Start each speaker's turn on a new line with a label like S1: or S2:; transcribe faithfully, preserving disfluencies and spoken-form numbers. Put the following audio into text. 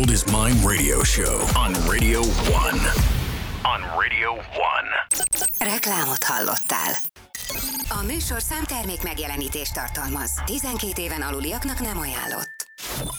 S1: World is Mine radio show on Radio One. On Radio One.
S2: Reklámot hallottál. A műsor számtermék megjelenítést tartalmaz. tizenkét éven aluliaknak nem ajánlott.